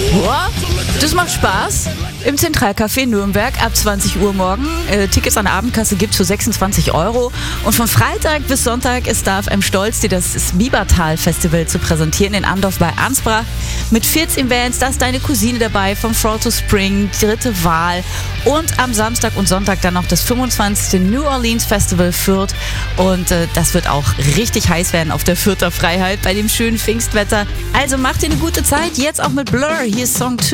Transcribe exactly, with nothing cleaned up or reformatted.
Boah, das macht Spaß. Im Zentralcafé Nürnberg ab zwanzig Uhr morgen. Äh, Tickets an der Abendkasse gibt's für sechsundzwanzig Euro. Und von Freitag bis Sonntag ist Darf M stolz, dir das Biebertal-Festival zu präsentieren in Andorf bei Ansbach. Mit vierzehn Bands, da ist deine Cousine dabei, vom Fall to Spring, dritte Wahl. Und am Samstag und Sonntag dann noch das fünfundzwanzigste New Orleans Festival Fürth. Und äh, das wird auch richtig heiß werden auf der Fürther Freiheit bei dem schönen Pfingstwetter. Also macht dir eine gute Zeit, jetzt auch mit Blur. Hier ist Song zwei.